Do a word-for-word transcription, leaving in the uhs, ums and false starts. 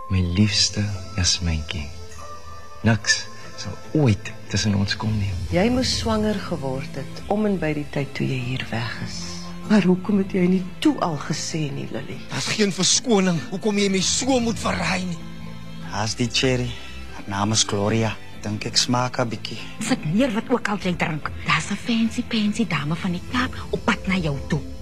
My liefste Jasmijntjie. Niks sal ooit tussen ons kom nie. Jy moes swanger geword het om en by die tyd toe jy hier weg is. Maar hoekom het jy nie toe al gesê nie, Lily? Daar's geen verskoning. Hoekom jy my so moet verraai nie? Haas die cherry. Haar naam is Gloria. Dink ek smaak 'n bietjie. Sit neer wat ook al jy drink. Daar's 'n fancy fancy dame van die Kaap op pad na jou toe.